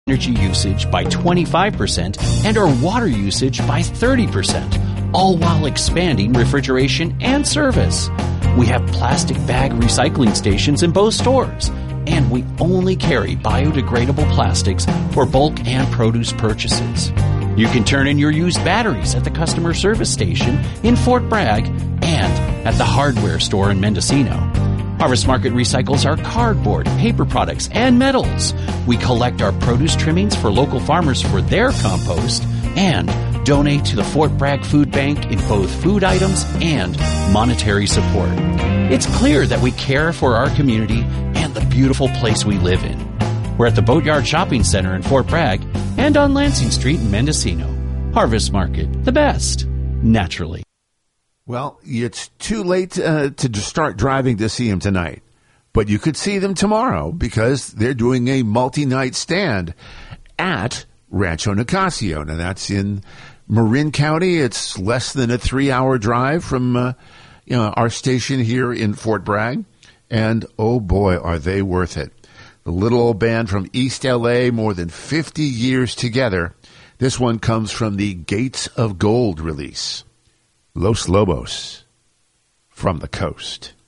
energy usage by 25% and our water usage by 30%, all while expanding refrigeration and service. We have plastic bag recycling stations in both stores, and we only carry biodegradable plastics for bulk and produce purchases. You can turn in your used batteries at the customer service station in Fort Bragg and at the hardware store in Mendocino. Harvest Market recycles our cardboard, paper products, and metals. We collect our produce trimmings for local farmers for their compost and donate to the Fort Bragg Food Bank in both food items and monetary support. It's clear that we care for our community and the beautiful place we live in. We're at the Boatyard Shopping Center in Fort Bragg and on Lansing Street in Mendocino. Harvest Market, the best, naturally. Well, it's too late to start driving to see them tonight, but you could see them tomorrow because they're doing a multi-night stand at Rancho Nicasio. Now, that's in Marin County. It's less than a 3-hour drive from our station here in Fort Bragg, and oh boy, are they worth it. The little old band from East L.A., more than 50 years together. This one comes from the Gates of Gold release. Los Lobos from the coast.